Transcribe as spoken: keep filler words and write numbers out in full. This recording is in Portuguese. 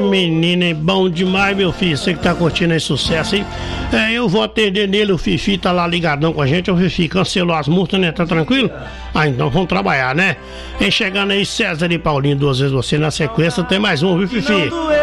menino é bom demais, meu filho. Você que tá curtindo esse sucesso aí. É, eu vou atender nele, o Fifi tá lá ligadão com a gente. O Fifi cancelou as multas, né? Tá tranquilo? Ah, então vamos trabalhar, né? Vem chegando aí César e Paulinho, duas vezes você. Na sequência tem mais um, viu, Fifi?